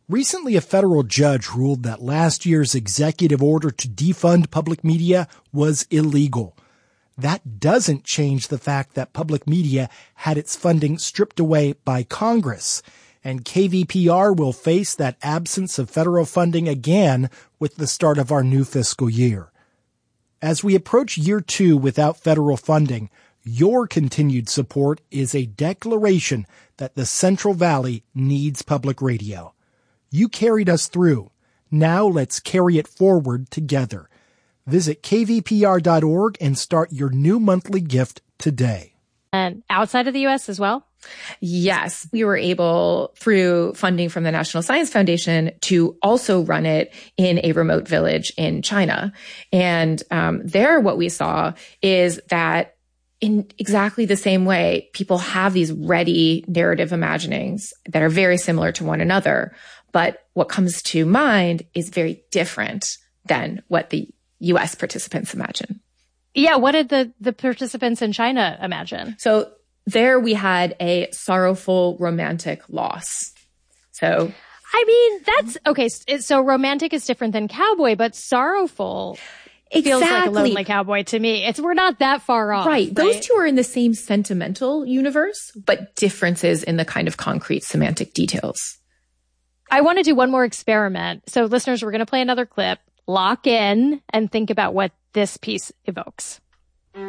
Recently, a federal judge ruled that last year's executive order to defund public media was illegal. That doesn't change the fact that public media had its funding stripped away by Congress, and KVPR will face that absence of federal funding again with the start of our new fiscal year. As we approach year 2 without federal funding, your continued support is a declaration that the Central Valley needs public radio. You carried us through. Now let's carry it forward together. Visit kvpr.org and start your new monthly gift today. And outside of the U.S. as well? Yes, we were able, through funding from the National Science Foundation, to also run it in a remote village in China. And there what we saw is that in exactly the same way, people have these ready narrative imaginings that are very similar to one another. But what comes to mind is very different than what the U.S. participants imagine. Yeah, what did the participants in China imagine? So there we had a sorrowful romantic loss. So, I mean, that's okay. So romantic is different than cowboy, but sorrowful feels like a lonely cowboy to me. We're not that far off. Right. Those two are in the same sentimental universe, but differences in the kind of concrete semantic details. I want to do one more experiment. So listeners, we're going to play another clip. Lock in and think about what this piece evokes.